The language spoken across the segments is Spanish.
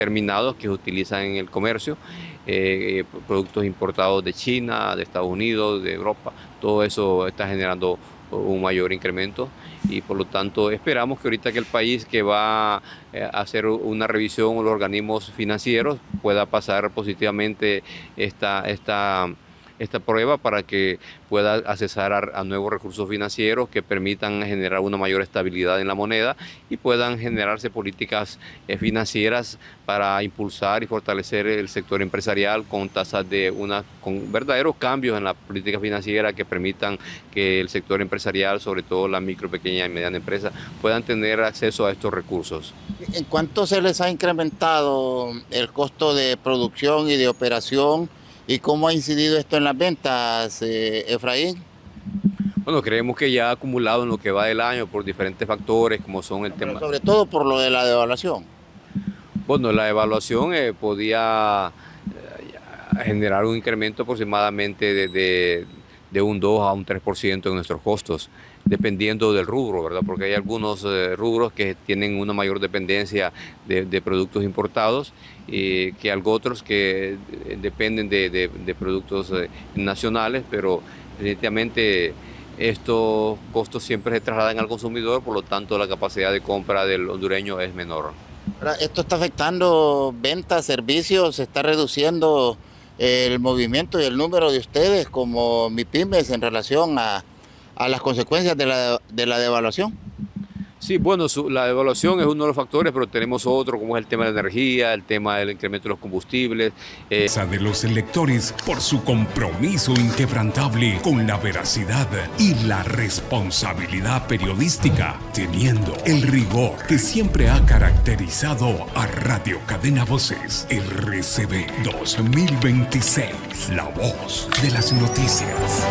terminados que se utilizan en el comercio, productos importados de China, de Estados Unidos, de Europa, todo eso está generando un mayor incremento y por lo tanto esperamos que ahorita que el país que va a hacer una revisión de los organismos financieros pueda pasar positivamente esta prueba para que pueda accesar a nuevos recursos financieros que permitan generar una mayor estabilidad en la moneda y puedan generarse políticas financieras para impulsar y fortalecer el sector empresarial con tasas con verdaderos cambios en la política financiera que permitan que el sector empresarial, sobre todo la micro, pequeña y mediana empresa, puedan tener acceso a estos recursos. ¿En cuánto se les ha incrementado el costo de producción y de operación? ¿Y cómo ha incidido esto en las ventas, Efraín? Bueno, creemos que ya ha acumulado en lo que va del año por diferentes factores, como son el tema... Sobre todo por lo de la devaluación. Bueno, la devaluación podía generar un incremento aproximadamente de un 2 a un 3% en nuestros costos, dependiendo del rubro, ¿verdad? Porque hay algunos rubros que tienen una mayor dependencia de productos importados que algo otros que dependen de productos nacionales, pero definitivamente estos costos siempre se trasladan al consumidor, por lo tanto la capacidad de compra del hondureño es menor. ¿Esto está afectando ventas, servicios? ¿Se está reduciendo el movimiento y el número de ustedes como MIPYMES en relación a las consecuencias de la devaluación? Sí, bueno, la devaluación es uno de los factores, pero tenemos otro como es el tema de la energía, el tema del incremento de los combustibles. De los electores por su compromiso inquebrantable con la veracidad y la responsabilidad periodística, teniendo el rigor que siempre ha caracterizado a Radio Cadena Voces. RCV 2026, la voz de las noticias.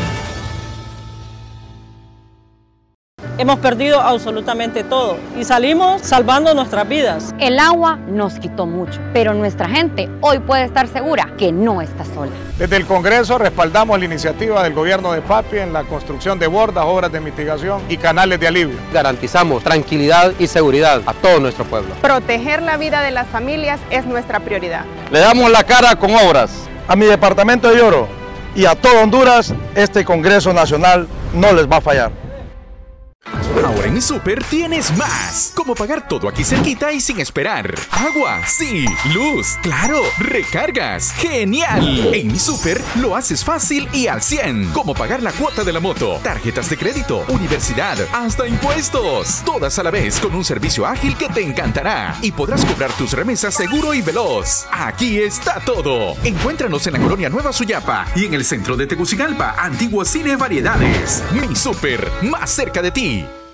Hemos perdido absolutamente todo y salimos salvando nuestras vidas. El agua nos quitó mucho, pero nuestra gente hoy puede estar segura que no está sola. Desde el Congreso respaldamos la iniciativa del gobierno de Papi en la construcción de bordas, obras de mitigación y canales de alivio. Garantizamos tranquilidad y seguridad a todo nuestro pueblo. Proteger la vida de las familias es nuestra prioridad. Le damos la cara con obras. A mi departamento de Lloro y a todo Honduras, este Congreso Nacional no les va a fallar. Ahora en Mi Súper tienes más. Como pagar todo aquí cerquita y sin esperar. Agua, sí. Luz, claro. Recargas, genial. En Mi Súper lo haces fácil y al 100. Como pagar la cuota de la moto, tarjetas de crédito, universidad, hasta impuestos. Todas a la vez con un servicio ágil que te encantará. Y podrás cobrar tus remesas seguro y veloz. Aquí está todo. Encuéntranos en la colonia Nueva Suyapa y en el centro de Tegucigalpa, antiguo Cine Variedades. Mi Súper, más cerca de ti.